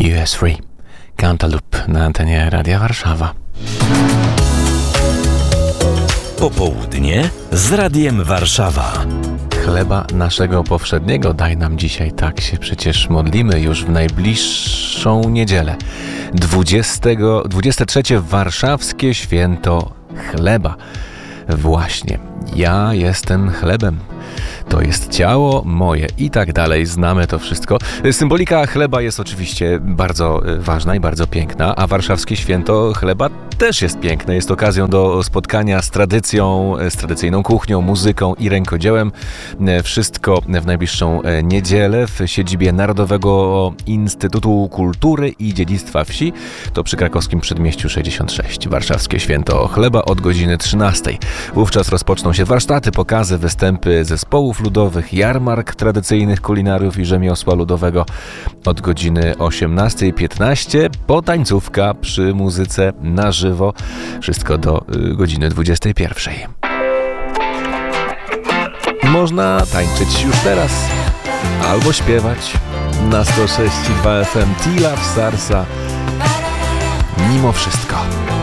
US Free. Cantaloupe na antenie Radia Warszawa. Popołudnie z Radiem Warszawa. Chleba naszego powszedniego daj nam dzisiaj, tak się przecież modlimy już w najbliższą niedzielę. 23. Warszawskie Święto Chleba. Właśnie, ja jestem chlebem. To jest ciało moje i tak dalej. Znamy to wszystko. Symbolika chleba jest oczywiście bardzo ważna i bardzo piękna, a warszawskie święto chleba też jest piękne. Jest okazją do spotkania z tradycją, z tradycyjną kuchnią, muzyką i rękodziełem. Wszystko w najbliższą niedzielę w siedzibie Narodowego Instytutu Kultury i Dziedzictwa Wsi. To przy krakowskim Przedmieściu 66. Warszawskie Święto Chleba od godziny 13. Wówczas rozpoczną się warsztaty, pokazy, występy zespołów ludowych, jarmark tradycyjnych kulinariów i rzemiosła ludowego od godziny 18:15, potańcówka przy muzyce na żywo, wszystko do godziny 21. Można tańczyć już teraz albo śpiewać na 106.2 FM Tila w Sarsa. Mimo wszystko.